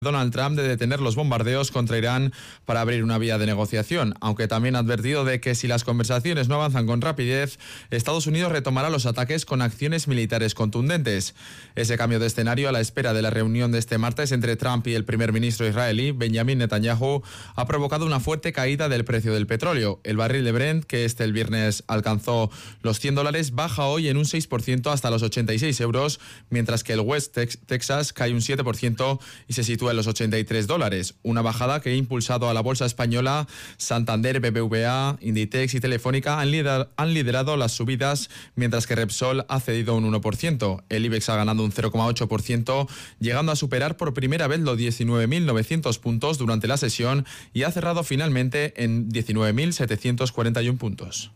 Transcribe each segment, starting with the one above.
Donald Trump de detener los bombardeos contra Irán para abrir una vía de negociación, aunque también ha advertido de que si las conversaciones no avanzan con rapidez, Estados Unidos retomará los ataques con acciones militares contundentes. Ese cambio de escenario a la espera de la reunión de este martes entre Trump y el primer ministro israelí, Benjamin Netanyahu, ha provocado una fuerte caída del precio del petróleo. El barril de Brent, que el viernes alcanzó los $100, baja hoy en un 6% hasta los 86 euros, mientras que el West Texas cae un 7% y se sitúa en los $83, una bajada que ha impulsado a la bolsa española. Santander, BBVA, Inditex y Telefónica han liderado las subidas, mientras que Repsol ha cedido un 1%. El IBEX ha ganado un 0,8%, llegando a superar por primera vez los 19.900 puntos durante la sesión y ha cerrado finalmente en 19.741 puntos.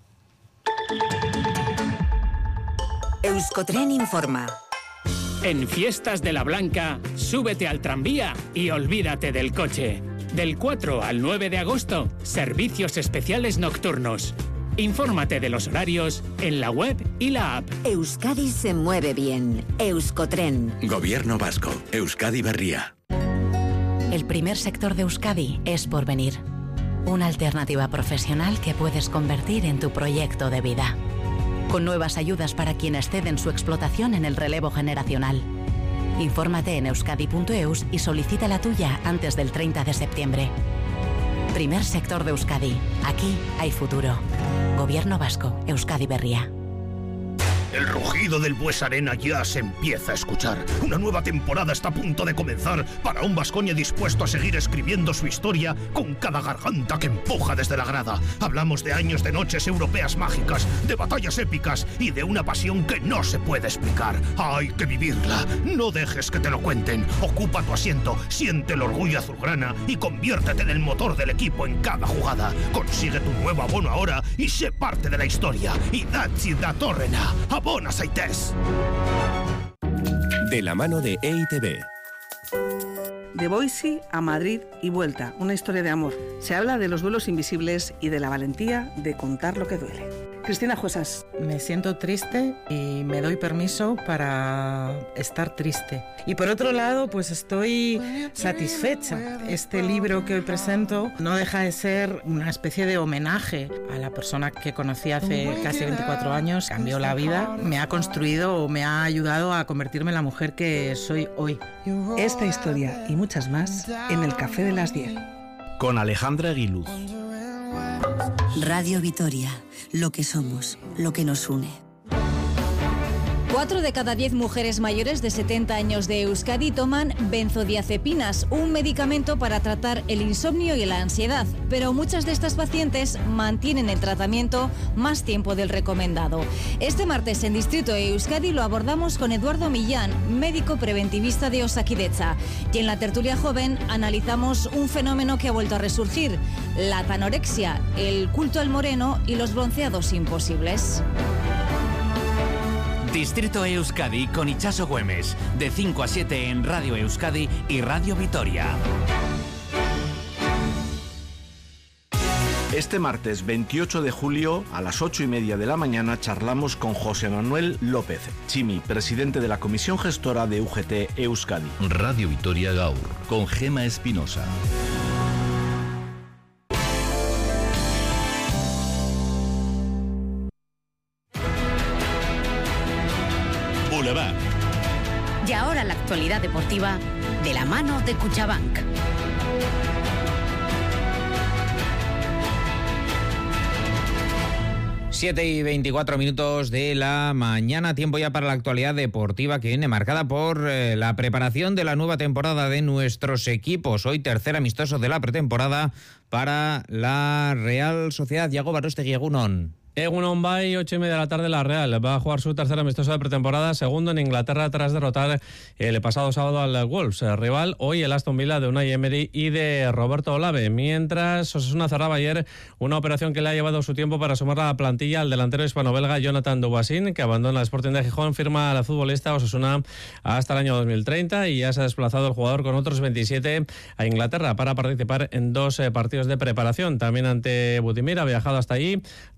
Euskotren informa. En Fiestas de la Blanca, súbete al tranvía y olvídate del coche. Del 4 al 9 de agosto, servicios especiales nocturnos. Infórmate de los horarios en la web y la app. Euskadi se mueve bien. Euskotren. Gobierno vasco. Euskadi Berria. El primer sector de Euskadi es Porvenir. Una alternativa profesional que puedes convertir en tu proyecto de vida. Con nuevas ayudas para quienes ceden su explotación en el relevo generacional. Infórmate en euskadi.eus y solicita la tuya antes del 30 de septiembre. Primer sector de Euskadi. Aquí hay futuro. Gobierno vasco. Euskadi Berria. El rugido del Bues Arena ya se empieza a escuchar. Una nueva temporada está a punto de comenzar para un Baskonia dispuesto a seguir escribiendo su historia con cada garganta que empuja desde la grada. Hablamos de años de noches europeas mágicas, de batallas épicas y de una pasión que no se puede explicar. Hay que vivirla. No dejes que te lo cuenten. Ocupa tu asiento, siente el orgullo azulgrana y conviértete en el motor del equipo en cada jugada. Consigue tu nuevo abono ahora y sé parte de la historia. Idatzi datorrena. Abona zaitez. De la mano de EITB. De Boise a Madrid y vuelta, una historia de amor. Se habla de los duelos invisibles y de la valentía de contar lo que duele. Cristina Juesas. Me siento triste y me doy permiso para estar triste. Y por otro lado, pues estoy satisfecha. Este libro que hoy presento no deja de ser una especie de homenaje a la persona que conocí hace casi 24 años. Cambió la vida, me ha construido o me ha ayudado a convertirme en la mujer que soy hoy. Esta historia y muchas más en el Café de las 10. Con Alejandra Aguiluz. Radio Vitoria, lo que somos, lo que nos une. 4 de cada 10 mujeres mayores de 70 años de Euskadi toman benzodiazepinas, un medicamento para tratar el insomnio y la ansiedad, pero muchas de estas pacientes mantienen el tratamiento más tiempo del recomendado. Este martes en Distrito Euskadi lo abordamos con Eduardo Millán, médico preventivista de Osakidetza, y en la tertulia joven analizamos un fenómeno que ha vuelto a resurgir: la anorexia, el culto al moreno y los bronceados imposibles. Distrito Euskadi con Itxaso Güemes, de 5 a 7 en Radio Euskadi y Radio Vitoria. Este martes 28 de julio a las 8:30 de la mañana charlamos con José Manuel López, Chimi, presidente de la Comisión Gestora de UGT Euskadi. Radio Vitoria Gaur, con Gema Espinosa. Y ahora la actualidad deportiva de la mano de Cuchabank. Siete y 24 minutos de la mañana, tiempo ya para la actualidad deportiva que viene marcada por la preparación de la nueva temporada de nuestros equipos. Hoy tercer amistoso de la pretemporada para la Real Sociedad. Yago Barostegui, Egunon. Egunon Bay, 8:30 de la tarde, la Real va a jugar su tercer amistoso de pretemporada, segundo en Inglaterra tras derrotar el pasado sábado al Wolves. Rival hoy el Aston Villa de Unai Emery y de Roberto Olave, mientras Osasuna cerraba ayer una operación que le ha llevado su tiempo para sumar a la plantilla al delantero hispano-belga Jonathan Dubasin, que abandona el Sporting de Gijón, firma a la futbolista Osasuna hasta el año 2030 y ya se ha desplazado el jugador con otros 27 a Inglaterra para participar en 2 partidos de preparación. También ante Budimir ha viajado hasta allí tras volver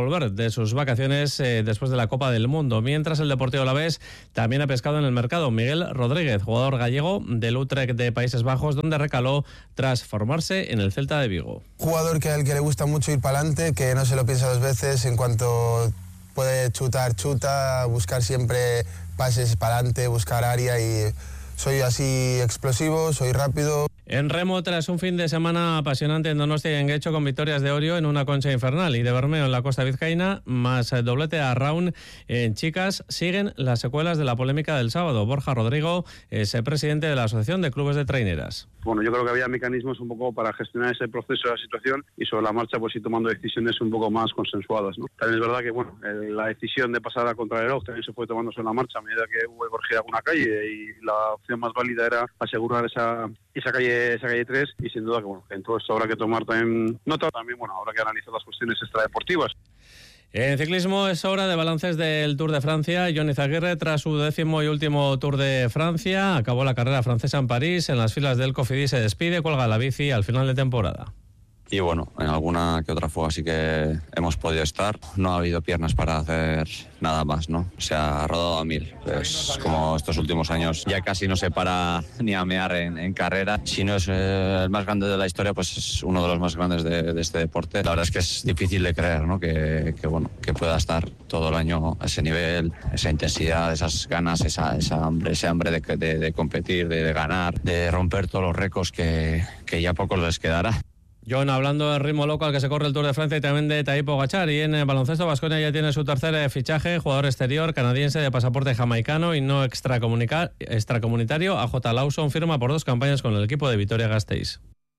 volver de sus vacaciones después de la Copa del Mundo. Mientras el Deportivo Alavés también ha pescado en el mercado Miguel Rodríguez, jugador gallego del Utrecht de Países Bajos, donde recaló tras formarse en el Celta de Vigo. Jugador al que le gusta mucho ir para adelante, que no se lo piensa dos veces, en cuanto puede chutar, chuta, buscar siempre pases para adelante, buscar área, y soy así explosivo, soy rápido. En remo, tras un fin de semana apasionante en Donostia y en Guecho, con victorias de Orio en una concha infernal y de Bermeo en la costa vizcaína, más doblete a Raun en chicas, siguen las secuelas de la polémica del sábado. Borja Rodrigo es el presidente de la Asociación de Clubes de Traineras. Bueno, yo creo que había mecanismos un poco para gestionar ese proceso de la situación y sobre la marcha pues ir tomando decisiones un poco más consensuadas, ¿no? También es verdad que bueno, la decisión de pasar a contrarreloj también se fue tomando sobre la marcha a medida que hubo corregida alguna calle, y la opción más válida era asegurar esa calle 3, y sin duda que bueno, en todo esto habrá que tomar también nota, también bueno, habrá que analizar las cuestiones extradeportivas. En ciclismo es hora de balances del Tour de Francia. Jon Izagirre, tras su 10º y último Tour de Francia, acabó la carrera francesa en París. En las filas del Cofidis se despide, cuelga la bici al final de temporada. Y bueno, en alguna que otra fuga sí que hemos podido estar. No ha habido piernas para hacer nada más, ¿no? Se ha rodado a 1000. Pues como estos últimos años ya casi no se para ni a mear en carrera. Si no es el más grande de la historia, pues es uno de los más grandes de este deporte. La verdad es que es difícil de creer, ¿no? Que pueda estar todo el año a ese nivel, esa intensidad, esas ganas, ese hambre de competir, de ganar, de romper todos los récords que ya poco les quedará. John, hablando del ritmo loco al que se corre el Tour de Francia y también de Tadej Pogačar, y en el baloncesto Baskonia ya tiene su tercer fichaje, jugador exterior canadiense de pasaporte jamaicano y no extracomunitario. AJ Lawson firma por 2 campañas con el equipo de Vitoria-Gasteiz.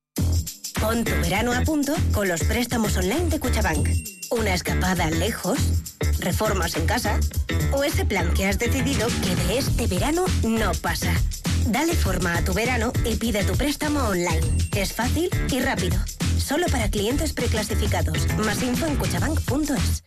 Pon tu verano a punto con los préstamos online de Cuchabank. Una escapada lejos, reformas en casa o ese plan que has decidido que de este verano no pasa. Dale forma a tu verano y pide tu préstamo online. Es fácil y rápido. Solo para clientes preclasificados. Más info en cuchabank.es.